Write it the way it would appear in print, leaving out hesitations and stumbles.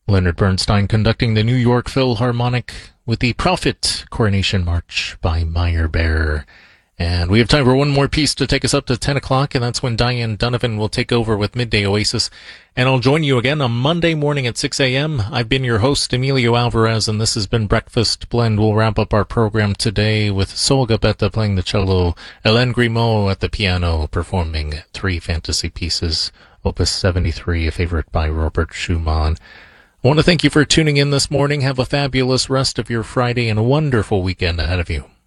Leonard Bernstein conducting the New York Philharmonic with the Prophet Coronation March by Meyerbeer. And we have time for one more piece to take us up to 10 o'clock, and that's when Diane Donovan will take over with Midday Oasis. And I'll join you again on Monday morning at 6 a.m. I've been your host, Emilio Alvarez, and this has been Breakfast Blend. We'll wrap up our program today with Sol Gabetta playing the cello, Hélène Grimaud at the piano, performing three fantasy pieces, Opus 73, a favorite by Robert Schumann. I want to thank you for tuning in this morning. Have a fabulous rest of your Friday and a wonderful weekend ahead of you.